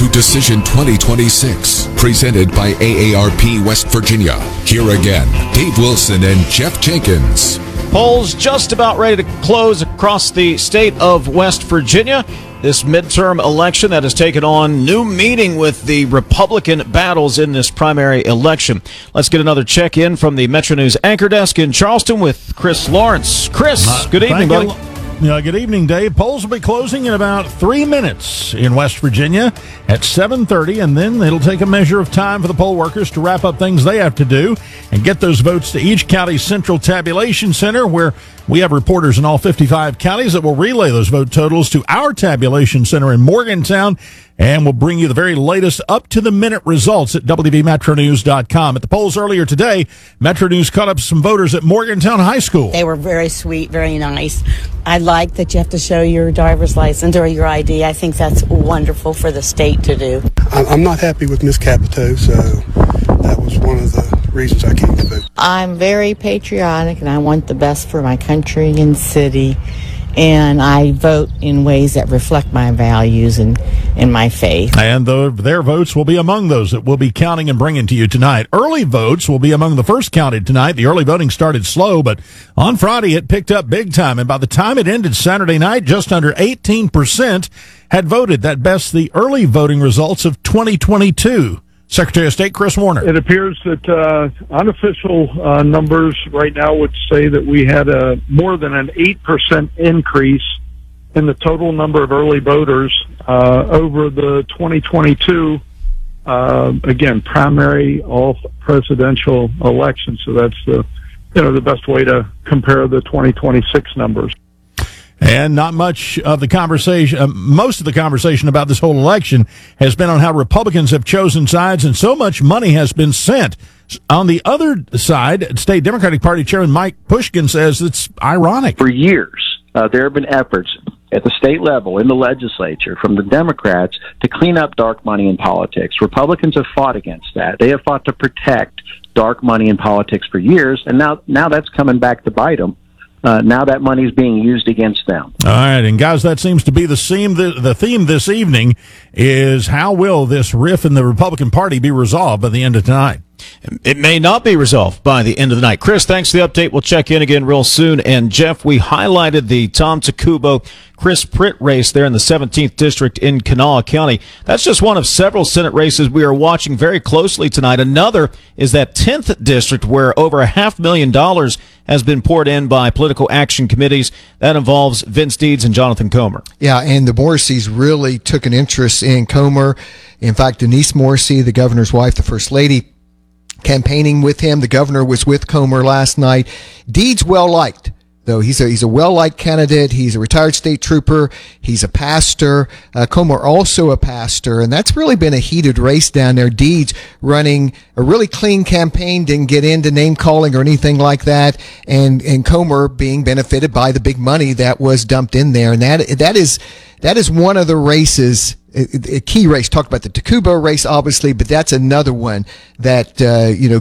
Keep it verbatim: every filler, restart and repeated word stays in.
to Decision twenty twenty-six, presented by A A R P West Virginia. Here again, Dave Wilson and Jeff Jenkins. Polls just about ready to close across the state of West Virginia. This midterm election that has taken on new meaning with the Republican battles in this primary election. Let's get another check-in from the Metro News anchor desk in Charleston with Chris Lawrence. Chris, uh, good evening, buddy. You. Yeah, good evening, Dave. Polls will be closing in about three minutes in West Virginia at seven thirty, and then it'll take a measure of time for the poll workers to wrap up things they have to do and get those votes to each county's central tabulation center, where we have reporters in all fifty-five counties that will relay those vote totals to our tabulation center in Morgantown, and we'll bring you the very latest up-to-the-minute results at W V Metro News dot com. At the polls earlier today, Metro News caught up some voters at Morgantown High School. They were very sweet, very nice. I like that you have to show your driver's license or your I D. I think that's wonderful for the state to do. I'm not happy with Miz Capito, so that was one of the reasons I came to vote. I'm very patriotic, and I want the best for my country and city, and I vote in ways that reflect my values and, and my faith. And the, their votes will be among those that we'll be counting and bringing to you tonight. Early votes will be among the first counted tonight. The early voting started slow, but on Friday it picked up big time, and by the time it ended Saturday night, just under eighteen percent had voted. That best the early voting results of twenty twenty-two. Secretary of State Chris Warner. It appears that uh, unofficial uh, numbers right now would say that we had a more than an eight percent increase in the total number of early voters uh, over the twenty twenty-two, uh, again, primary all presidential election. So that's the, you know, the best way to compare the twenty twenty-six numbers. And not much of the conversation, uh, most of the conversation about this whole election has been on how Republicans have chosen sides, and so much money has been sent. On the other side, State Democratic Party Chairman Mike Pushkin says it's ironic. For years, uh, there have been efforts at the state level in the legislature from the Democrats to clean up dark money in politics. Republicans have fought against that. They have fought to protect dark money in politics for years, and now, now that's coming back to bite them. Uh, now that money is being used against them. All right, and guys, that seems to be the theme. The, the theme this evening is how will this rift in the Republican Party be resolved by the end of tonight? It may not be resolved by the end of the night. Chris, thanks for the update. We'll check in again real soon. And Jeff, we highlighted the Tom Takubo Chris Pritt race there in the seventeenth district in Kanawha County. That's just one of several Senate races we are watching very closely tonight. Another is that tenth district where over a half million dollars has been poured in by political action committees. That involves Vince Deeds and Jonathan Comer. Yeah, and the Morrisseys really took an interest in Comer. In fact, Denise Morrissey, the governor's wife, the first lady, campaigning with him. The governor was with Comer last night. Deeds well-liked, though. He's a, he's a well-liked candidate. He's a retired state trooper. He's a pastor. Uh, Comer also a pastor, and that's really been a heated race down there. Deeds running a really clean campaign, didn't get into name-calling or anything like that, and, and Comer being benefited by the big money that was dumped in there. And that that is that is one of the races, a, a key race. Talked about the Takubo race, obviously, but that's another one that, uh, you know,